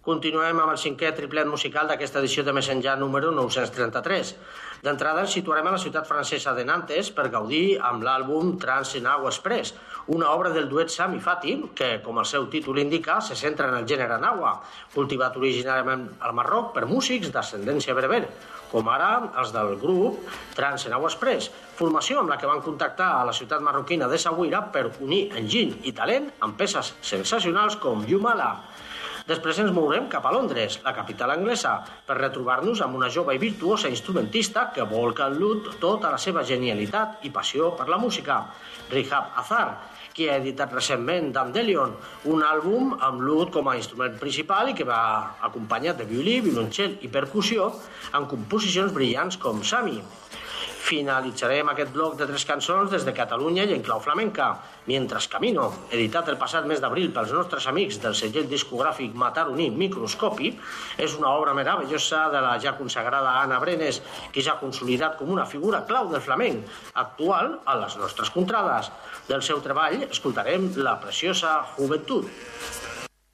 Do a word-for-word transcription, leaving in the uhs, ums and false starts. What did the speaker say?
Continuem amb el cinquè triplet musical d'aquesta edició de Més enllà número nou-cents trenta-tres. D'entrada ens situarem a la ciutat francesa de Nantes per gaudir amb l'àlbum Trans-Nahua Express, una obra del duet Sam i Fatih que, com el seu títol indica, se centra en el gènere nahua, cultivat originàriament al Marroc per músics d'ascendència berber, com ara els del grup Trans-Nahua Express, formació amb la que van contactar a la ciutat marroquina d'Essaouira per unir enginy i talent amb peces sensacionals com Yumala. Després ens mourem cap a Londres, la capital anglesa, per retrobar-nos amb una jove i virtuosa instrumentista que volca en l'oud tota la seva genialitat i passió per la música, Rihab Azar, qui ha editat recentment Dandelion, un àlbum amb l'oud com a instrument principal i que va acompanyat de violí, violoncel i percussió amb composicions brillants com Sami. Finalitzarem aquest bloc de tres cançons des de Catalunya i en clau flamenca. Mientras Camino, editat el passat mes d'abril pels nostres amics del segell discogràfic Mataroní Microscopi, és una obra meravellosa de la ja consagrada Anna Brenes, que ja ha consolidat com una figura clau del flamenc, actual a les nostres contrades. Del seu treball escoltarem La preciosa juventud.